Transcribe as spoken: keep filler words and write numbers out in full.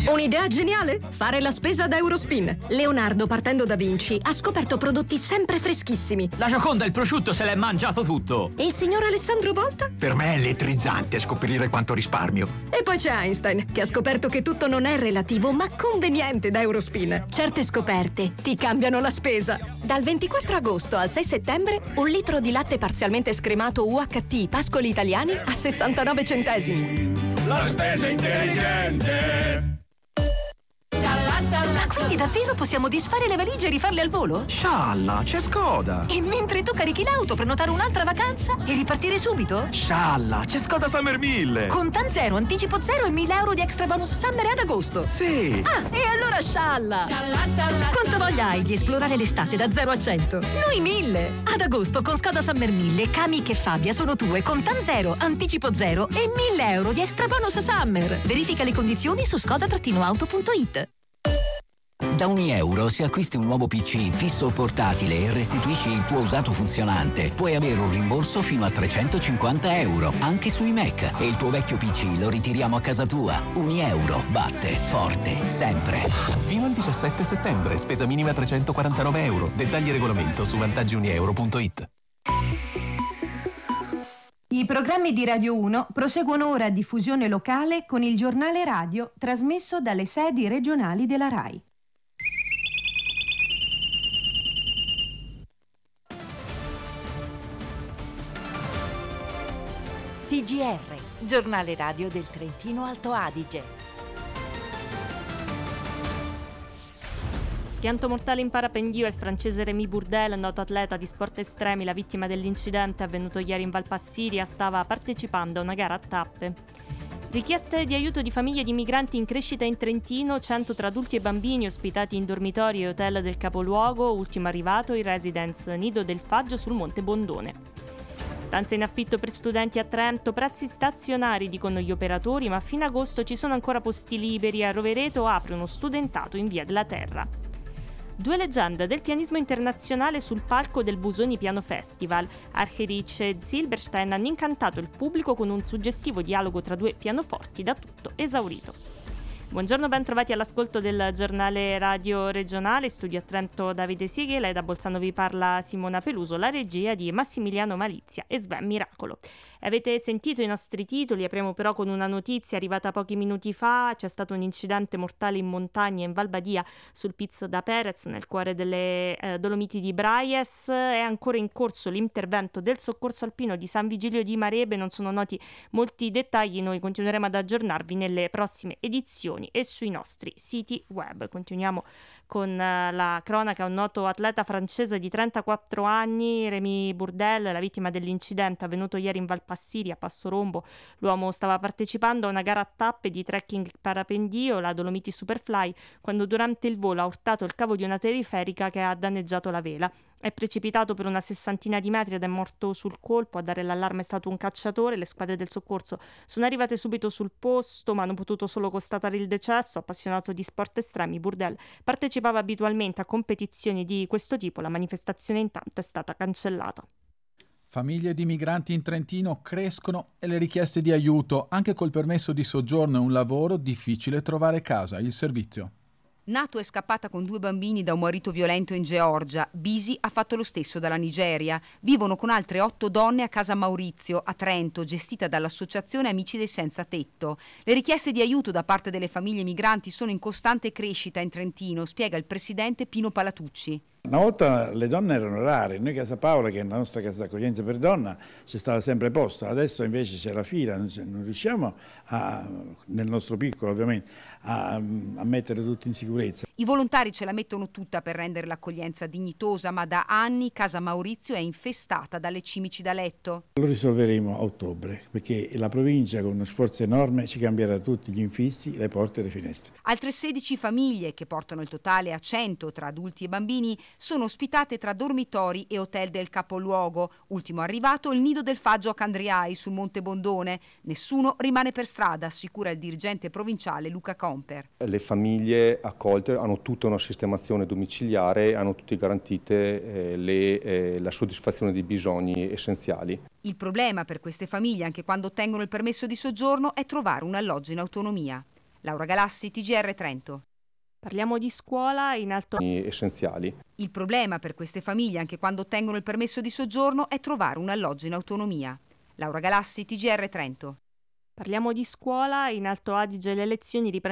Un'idea geniale? Fare la spesa da Eurospin. Leonardo, partendo da Vinci, ha scoperto prodotti sempre freschissimi. La Gioconda, il prosciutto, se l'è mangiato tutto. E il signor Alessandro Volta? Per me è elettrizzante scoprire quanto risparmio. E poi c'è Einstein, che ha scoperto che tutto non è relativo, ma conveniente da Eurospin. Certe scoperte ti cambiano la spesa. Dal ventiquattro agosto al sei settembre, un litro di latte parzialmente scremato U H T Pascoli Italiani a sessantanove centesimi. La spesa intelligente. Ma quindi davvero possiamo disfare le valigie e rifarle al volo? Scialla, c'è Skoda! E mentre tu carichi l'auto, prenotare un'altra vacanza e ripartire subito? Scialla, c'è Skoda Summer mille! Con Tan Zero, anticipo zero e mille euro di extra bonus Summer ad agosto! Sì! Ah, e allora scialla! Scialla, scialla! Quanta voglia hai di esplorare l'estate da zero a cento? Noi mille! Ad agosto con Skoda Summer mille, Kamiq e Fabia sono tue con Tan Zero, anticipo zero e mille euro di extra bonus Summer! Verifica le condizioni su skoda auto punto it. Da ogni euro, se acquisti un nuovo P C fisso o portatile e restituisci il tuo usato funzionante, puoi avere un rimborso fino a trecentocinquanta euro, anche sui Mac. E il tuo vecchio P C lo ritiriamo a casa tua. Ogni euro batte forte, sempre. Fino al diciassette settembre, spesa minima trecentoquarantanove euro. Dettagli e regolamento su vantaggi unieuro punto it. I programmi di Radio uno proseguono ora a diffusione locale con il giornale radio trasmesso dalle sedi regionali della RAI. T G R, giornale radio del Trentino Alto Adige. Schianto mortale in parapendio è il francese Rémi Bourdelle, noto atleta di sport estremi. La vittima dell'incidente avvenuto ieri in Valpassiria stava partecipando a una gara a tappe. Richieste di aiuto di famiglie di migranti in crescita in Trentino, cento tra adulti e bambini ospitati in dormitori e hotel del capoluogo, ultimo arrivato il residence Nido del Faggio sul Monte Bondone. Stanze in affitto per studenti a Trento, prezzi stazionari dicono gli operatori, ma a fine agosto ci sono ancora posti liberi. A Rovereto apre uno studentato in Via della Terra. Due leggende del pianismo internazionale sul palco del Busoni Piano Festival. Argerich e Zilberstein hanno incantato il pubblico con un suggestivo dialogo tra due pianoforti da tutto esaurito. Buongiorno, ben trovati all'ascolto del giornale radio regionale. Studio a Trento Davide Sighela e da Bolzano vi parla Simona Peluso, la regia di Massimiliano Malizia e Sven Miracolo. Avete sentito i nostri titoli, apriamo però con una notizia arrivata pochi minuti fa. C'è stato un incidente mortale in montagna in Val Badia sul Piz da Perez nel cuore delle eh, Dolomiti di Braies. È ancora in corso l'intervento del soccorso alpino di San Vigilio di Marebe, non sono noti molti dettagli, noi continueremo ad aggiornarvi nelle prossime edizioni e sui nostri siti web. Continuiamo con uh, la cronaca. Un noto atleta francese di trentaquattro anni, Rémi Bourdelle, la vittima dell'incidente avvenuto ieri in Valpassiria, Passo Rombo. L'uomo stava partecipando a una gara a tappe di trekking parapendio, la Dolomiti Superfly, quando durante il volo ha urtato il cavo di una teleferica che ha danneggiato la vela. È precipitato per una sessantina di metri ed è morto sul colpo. A dare l'allarme è stato un cacciatore. Le squadre del soccorso sono arrivate subito sul posto, ma hanno potuto solo constatare il decesso. Appassionato di sport estremi, Bourdelle partecipava abitualmente a competizioni di questo tipo. La manifestazione intanto è stata cancellata. Famiglie di migranti in Trentino crescono e le richieste di aiuto. Anche col permesso di soggiorno e un lavoro, difficile trovare casa. Il servizio. Nato e scappata con due bambini da un marito violento in Georgia, Bisi ha fatto lo stesso dalla Nigeria. Vivono con altre otto donne a casa Maurizio, a Trento, gestita dall'associazione Amici del Senza Tetto. Le richieste di aiuto da parte delle famiglie migranti sono in costante crescita in Trentino, spiega il presidente Pino Palatucci. Una volta le donne erano rare, noi Casa Paola, che è la nostra casa d'accoglienza per donna, c'è stata sempre posta, adesso invece c'è la fila, non riusciamo, a, nel nostro piccolo ovviamente, a, a mettere tutti in sicurezza. I volontari ce la mettono tutta per rendere l'accoglienza dignitosa, ma da anni Casa Maurizio è infestata dalle cimici da letto. Lo risolveremo a ottobre, perché la provincia con uno sforzo enorme ci cambierà tutti gli infissi, le porte e le finestre. Altre sedici famiglie, che portano il totale a cento tra adulti e bambini, sono ospitate tra dormitori e hotel del capoluogo. Ultimo arrivato il Nido del Faggio a Candriai sul Monte Bondone. Nessuno rimane per strada, assicura il dirigente provinciale Luca Comper. Le famiglie accolte hanno tutta una sistemazione domiciliare, hanno tutte garantite eh, le, eh, la soddisfazione dei bisogni essenziali. Il problema per queste famiglie, anche quando ottengono il permesso di soggiorno, è trovare un alloggio in autonomia. Laura Galassi, T G R Trento. Parliamo di scuola in Alto essenziali. Il problema per queste famiglie, anche quando ottengono il permesso di soggiorno, è trovare un alloggio in autonomia. Laura Galassi, T G R Trento. Parliamo di scuola in Alto Adige, le lezioni riprendono